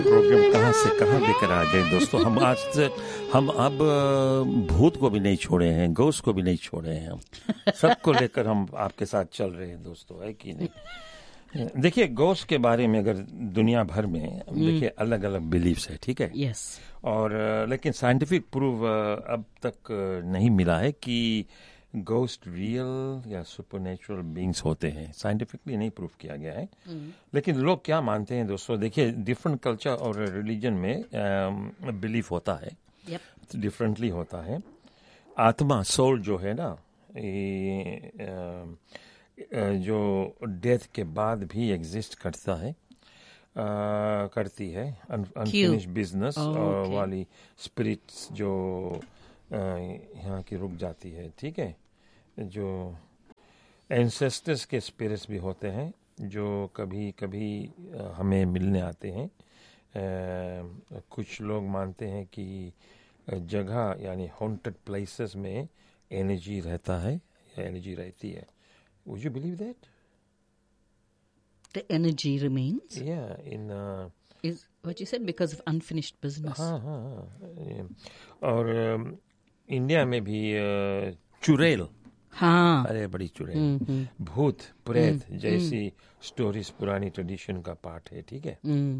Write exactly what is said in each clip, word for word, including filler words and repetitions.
Programme कहाँ से कहाँ लेकर आ गए दोस्तों। हम आज से हम अब भूत को भी नहीं छोड़े हैं, गोस्ट को भी नहीं छोड़े हैं, हम सबको लेकर हम आपके साथ चल रहे हैं दोस्तों, है कि नहीं। देखिए, गोस्ट के बारे में अगर दुनिया भर में देखिए अलग अलग बिलीफ्स है, ठीक है। यस। और लेकिन साइंटिफिक प्रूफ अब तक नहीं मिला है कि गोस्ट रियल या सुपरनेचुरल बीइंग्स होते हैं। साइंटिफिकली नहीं प्रूफ किया गया है। लेकिन लोग क्या मानते हैं दोस्तों, देखिए डिफरेंट कल्चर और रिलीजन में बिलीफ होता है, डिफरेंटली yep. होता है। आत्मा, सोल जो है ना, ये, जो डेथ के बाद भी एग्जिस्ट करता है, आ, करती है, अनफिनिश्ड बिजनेस oh, okay. वाली स्पिरिट्स जो यहाँ की रुक जाती है, ठीक है। जो एंसेस्टर्स के स्पिरिट्स भी होते हैं जो कभी कभी हमें मिलने आते हैं। आ, कुछ लोग मानते हैं कि जगह यानी हॉन्टेड प्लेसेस में एनर्जी रहता है या एनर्जी रहती है। Would you believe that? The energy remains? Yeah, in uh, is what you said because of unfinished business. हाँ हाँ हाँ। और इंडिया में भी चुड़ैल, हाँ, अरे बड़ी चुड़ैल, भूत प्रेत जैसी स्टोरीज पुरानी ट्रेडिशन का पार्ट है, ठीक है।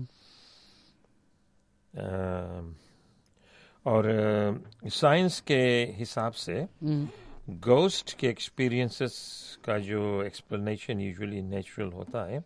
और साइंस के हिसाब से गोस्ट के एक्सपीरियंसेस का जो एक्सप्लेनेशन यूजुअली नेचुरल होता है,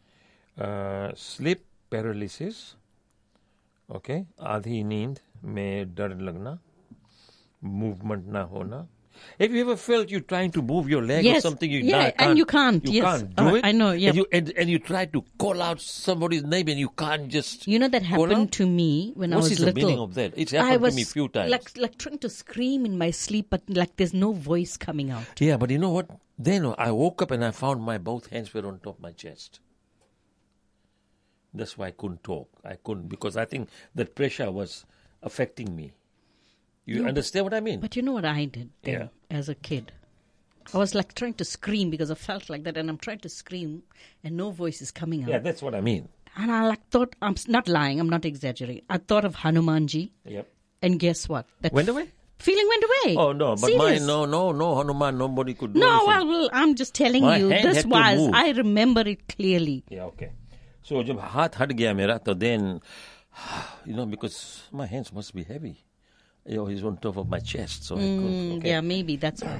स्लीप पैरालिसिस, ओके, आधी नींद में डर लगना, मूवमेंट ना होना। Have you ever felt you trying to move your leg yes. or something? You yeah, can't, and you can't. You yes. can't do uh, it. I know. Yeah. And you and, and you try to call out somebody's name and you can't just. You know that happened to me when what I was is little. What is the meaning of that? It's happened I was to me a few times. Like like trying to scream in my sleep, but like there's no voice coming out. Yeah, but you know what? Then I woke up and I found my both hands were on top of my chest. That's why I couldn't talk. I couldn't because I think that pressure was affecting me. You no, understand what I mean? But you know what I did then yeah. as a kid? I was like trying to scream because I felt like that, and I'm trying to scream, and no voice is coming out. Yeah, that's what I mean. And I like thought, I'm not lying, I'm not exaggerating. I thought of Hanumanji. Yep. And guess what? That went away? Feeling went away. Oh, no, but mine, no, no, no, Hanuman, nobody could do No, anything. well, well, I'm just telling My you, hand this had to was, move. I remember it clearly. Yeah, okay. So, जब हाथ हट गया मेरा, तो then, you know, because my hands must be heavy. You know, he's on top of my chest, so mm, I couldn't. Okay. Yeah, maybe that's why.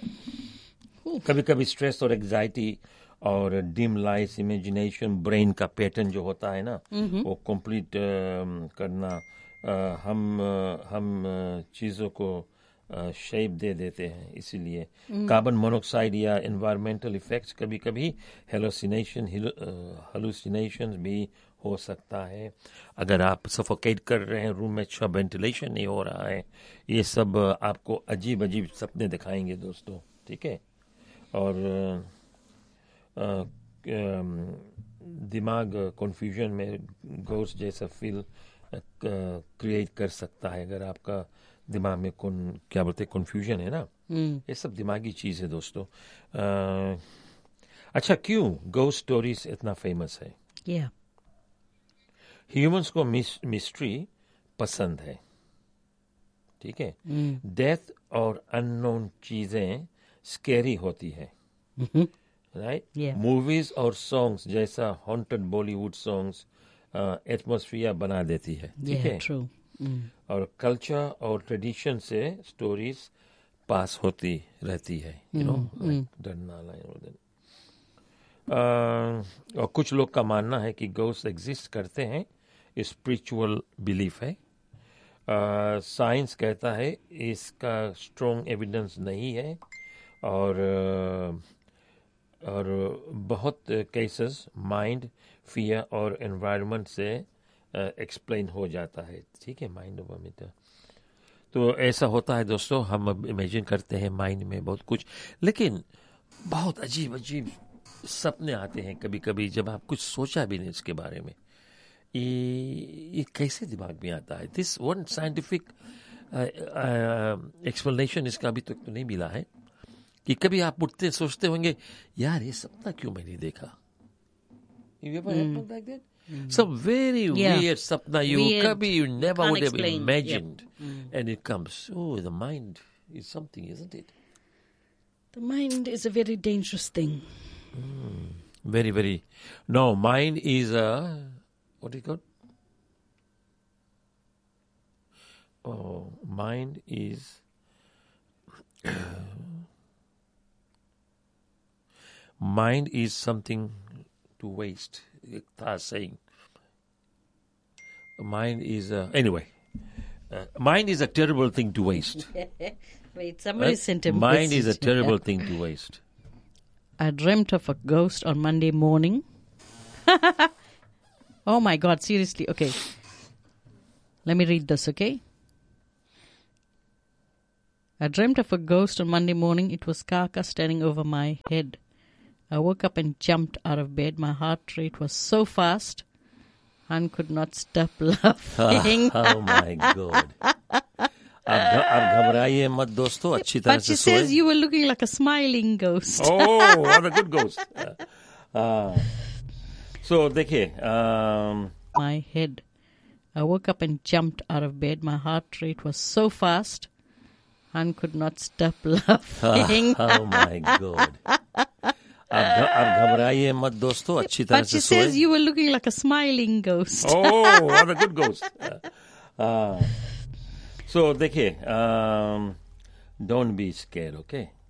कभी कभी stress और anxiety और डिम लाइट्स, इमेजिनेशन, ब्रेन का pattern जो होता है ना, वो कंप्लीट करना, uh, हम uh, हम uh, चीज़ों को शेप uh, दे देते हैं। इसीलिए कार्बन मोनोक्साइड या एनवायरमेंटल इफेक्ट्स, कभी कभी हेलोसिनेशन हेलुसिनेशन भी हो सकता है। अगर आप सफोकेट कर रहे हैं, रूम में अच्छा वेंटिलेशन नहीं हो रहा है, ये सब आपको अजीब अजीब सपने दिखाएंगे दोस्तों, ठीक है। और आ, आ, दिमाग कन्फ्यूजन में गोस्ट जैसा फील क्रिएट कर सकता है। अगर आपका दिमाग में कौन क्या बोलते हैं कन्फ्यूजन है ना, ये सब दिमागी चीज़ है दोस्तों। आ, अच्छा, क्यों गोस्ट स्टोरीज इतना फेमस है? yeah. ह्यूमंस को मिस्ट्री पसंद है, ठीक है। डेथ और अननोन चीजें स्कैरी होती है, राइट। मूवीज और सॉन्ग्स जैसा हॉन्टेड बॉलीवुड सॉन्ग्स एटमॉस्फेयर बना देती है, ठीक yeah, है। true. mm. और कल्चर और ट्रेडिशन से स्टोरीज पास होती रहती है, यू नो, डरना लाइन। और कुछ लोग का मानना है कि गोस्ट एग्जिस्ट करते हैं, स्पिरिचुअल बिलीफ है। साइंस uh, कहता है इसका स्ट्रॉन्ग एविडेंस नहीं है, और uh, और बहुत केसेस माइंड, फियर और एनवायरनमेंट से एक्सप्लेन uh, हो जाता है, ठीक है। माइंड ऑफ अमिता तो ऐसा होता है दोस्तों, हम इमेजिन करते हैं माइंड में बहुत कुछ, लेकिन बहुत अजीब अजीब सपने आते हैं कभी कभी, जब आप कुछ सोचा भी नहीं इसके बारे में। ये ये कैसे दिमाग में आता है? दिस वन साइंटिफिक एक्सप्लेनेशन इसका अभी तक तो नहीं मिला है, कि कभी आप उठते सोचते होंगे, यार ये सपना क्यों मैंने देखा। You ever happened like that? Some very Yeah. weird sapna you Weird. kabhi you never Can't would have explain. imagined. And it comes. Oh, the mind is something, isn't it? The mind is a very dangerous thing. Very, very. No, mind is a, what do you call? Oh, mind is, mind is something to waste. It was saying. Mind is a, anyway. Uh, mind is a terrible thing to waste. Wait, somebody Right? sent a Mind is a message. terrible thing to waste. I dreamt of a ghost on Monday morning. Oh my God, seriously. Okay. Let me read this, okay? I dreamt of a ghost on Monday morning. It was Kaka standing over my head. I woke up and jumped out of bed. My heart rate was so fast. Han could not stop laughing. Oh my God. आप घ- आप घबराइए मत दोस्तों, अच्छी तरह But से she says सोएं. you were looking like a smiling ghost. Oh, what a good ghost. Uh, so देखिए, um, My head. I woke up and jumped out of bed. My heart rate was so fast. Han could not stop laughing. oh my God. आप घ- आप घबराइए मत दोस्तों, अच्छी तरह But she से says सोएं. you were looking like a smiling ghost. Oh, what a good ghost. Uh, so देखिए, um, don't be scared, okay?